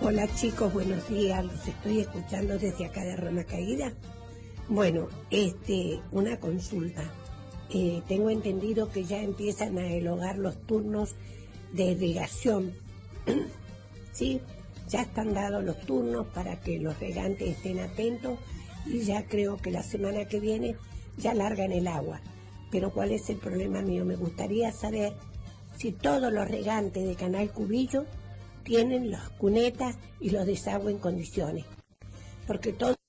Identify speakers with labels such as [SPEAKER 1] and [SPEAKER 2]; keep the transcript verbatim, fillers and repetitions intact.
[SPEAKER 1] Hola chicos, buenos días, los estoy escuchando desde acá de Roma Caída. Bueno, este, una consulta. Eh, tengo entendido que ya empiezan a elogar los turnos de irrigación. Sí, ya están dados los turnos para que los regantes estén atentos y ya creo que la semana que viene ya largan el agua. Pero ¿cuál es el problema mío? Me gustaría saber si todos los regantes de Canal Cubillo tienen las cunetas y los desagües en condiciones. Porque todo